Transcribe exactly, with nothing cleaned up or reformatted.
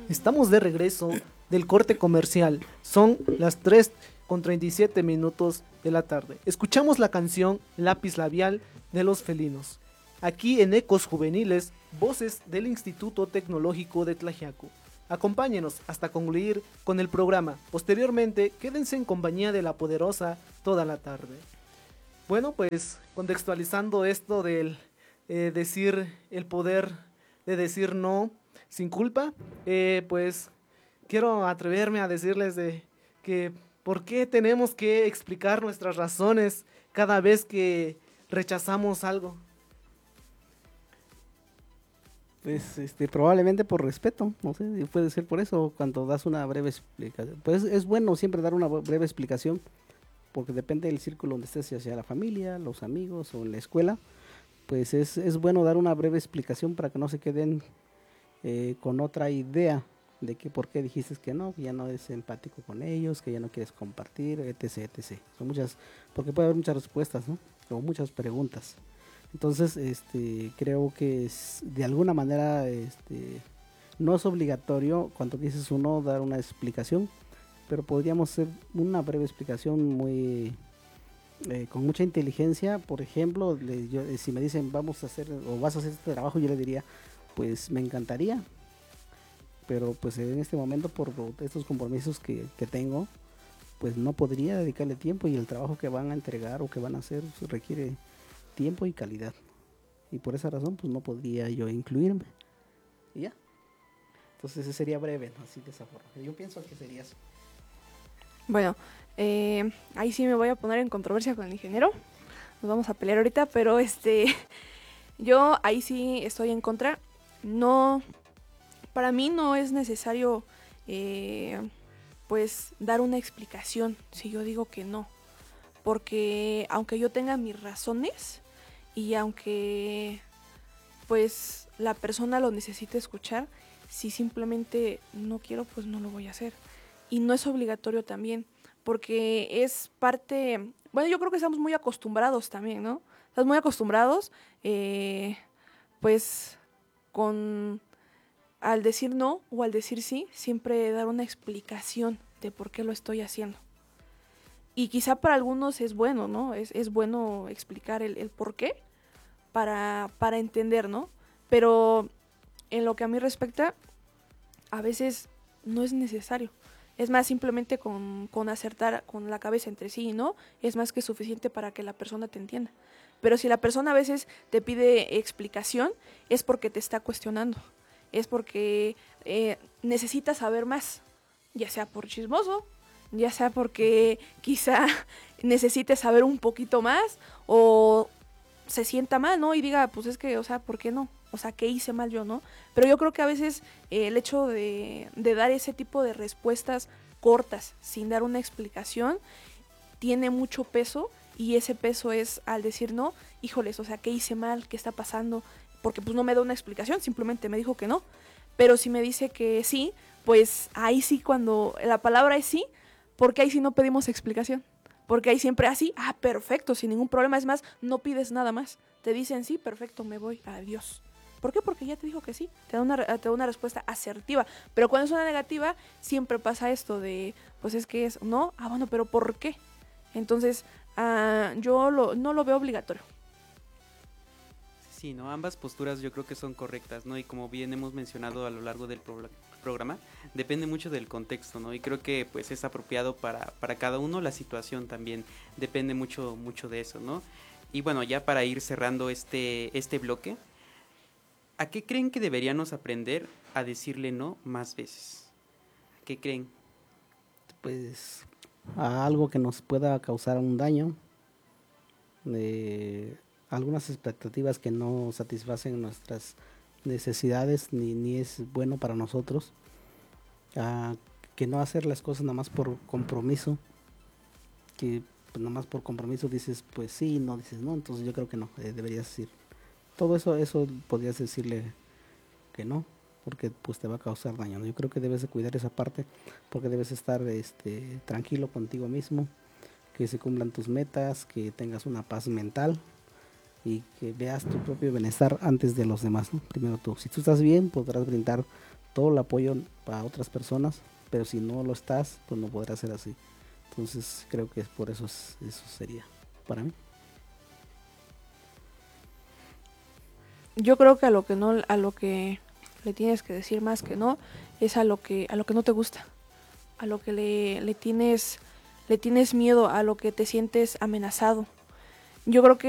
Estamos de regreso del corte comercial. Son las tres con treinta y siete minutos de la tarde. Escuchamos la canción Lápiz Labial de Los Felinos. Aquí en Ecos Juveniles, voces del Instituto Tecnológico de Tlaxiaco. Acompáñenos hasta concluir con el programa. Posteriormente, quédense en compañía de la poderosa toda la tarde. Bueno, pues contextualizando esto del eh, decir el poder de decir no sin culpa, eh, pues quiero atreverme a decirles de que por qué tenemos que explicar nuestras razones cada vez que rechazamos algo. Pues este, probablemente por respeto, no sé, puede ser por eso, cuando das una breve explicación. Pues es bueno siempre dar una breve explicación, porque depende del círculo donde estés, ya sea la familia, los amigos o en la escuela, pues es, es bueno dar una breve explicación para que no se queden eh, con otra idea de que por qué dijiste que no, que ya no eres empático con ellos, que ya no quieres compartir, etc, etc. Son muchas, porque puede haber muchas respuestas, ¿no? O muchas preguntas. Entonces, este, creo que es, de alguna manera, este, no es obligatorio cuando dices uno dar una explicación, pero podríamos hacer una breve explicación muy eh, con mucha inteligencia. Por ejemplo, le, yo, eh, si me dicen vamos a hacer o vas a hacer este trabajo, yo le diría, pues me encantaría, pero pues en este momento por estos compromisos que, que tengo, pues no podría dedicarle tiempo y el trabajo que van a entregar o que van a hacer pues, requiere tiempo y calidad, y por esa razón pues no podría yo incluirme y ya. Entonces ese sería breve, ¿no? Así de esa forma. Yo pienso que sería eso. Bueno, eh, ahí sí me voy a poner en controversia con el ingeniero. Nos vamos a pelear ahorita, pero este, yo ahí sí estoy en contra. No, para mí no es necesario, eh, pues, dar una explicación si yo digo que no, porque aunque yo tenga mis razones y aunque, pues, la persona lo necesite escuchar, si simplemente no quiero, pues no lo voy a hacer. Y no es obligatorio también, porque es parte, bueno, yo creo que estamos muy acostumbrados también, ¿no? Estamos muy acostumbrados, eh, pues, con, al decir no o al decir sí, siempre dar una explicación de por qué lo estoy haciendo. Y quizá para algunos es bueno, ¿no? Es, es bueno explicar el, el por qué para, para entender, ¿no? Pero en lo que a mí respecta, a veces no es necesario. Es más, simplemente con, con acertar con la cabeza entre sí y no, es más que suficiente para que la persona te entienda. Pero si la persona a veces te pide explicación, es porque te está cuestionando. Es porque eh, necesita saber más, ya sea por chismoso, ya sea porque quizá necesite saber un poquito más o se sienta mal, ¿no? Y diga, pues es que, o sea, ¿por qué no? O sea, ¿qué hice mal yo, no? Pero yo creo que a veces eh, el hecho de, de dar ese tipo de respuestas cortas, sin dar una explicación, tiene mucho peso, y ese peso es al decir no, híjoles, o sea, ¿qué hice mal? ¿Qué está pasando? Porque pues no me da una explicación, simplemente me dijo que no. Pero si me dice que sí, pues ahí sí, cuando la palabra es sí, porque ahí sí no pedimos explicación. Porque ahí siempre así, ah, perfecto, sin ningún problema. Es más, no pides nada más. Te dicen sí, perfecto, me voy, adiós. ¿Por qué? Porque ya te dijo que sí. Te da una, te da una respuesta asertiva. Pero cuando es una negativa, siempre pasa esto de, pues es que es, no, ah, bueno, pero ¿por qué? Entonces, uh, yo lo, no lo veo obligatorio. Sí, ¿no? Ambas posturas yo creo que son correctas, ¿no? Y como bien hemos mencionado a lo largo del pro- programa, depende mucho del contexto, ¿no? Y creo que pues es apropiado para, para cada uno, la situación también depende mucho, mucho de eso, ¿no? Y bueno, ya para ir cerrando este, este bloque, ¿a qué creen que deberíamos aprender a decirle no más veces? ¿A qué creen? Pues a algo que nos pueda causar un daño, de algunas expectativas que no satisfacen nuestras necesidades ni, ni es bueno para nosotros, a que no hacer las cosas nada más por compromiso, que pues, nada más por compromiso dices pues sí, no dices no, entonces yo creo que no, eh, deberías decir todo eso, eso podrías decirle que no, porque pues te va a causar daño, ¿no? Yo creo que debes de cuidar esa parte, porque debes estar este, tranquilo contigo mismo, que se cumplan tus metas, que tengas una paz mental y que veas tu propio bienestar antes de los demás, ¿no? Primero tú, si tú estás bien, podrás brindar todo el apoyo para otras personas, pero si no lo estás, pues no podrás ser así. Entonces creo que es por eso, es- eso sería para mí. Yo creo que a lo que no, a lo que le tienes que decir más que no, es a lo que, a lo que no te gusta, a lo que le, le tienes, le tienes miedo, a lo que te sientes amenazado. Yo creo que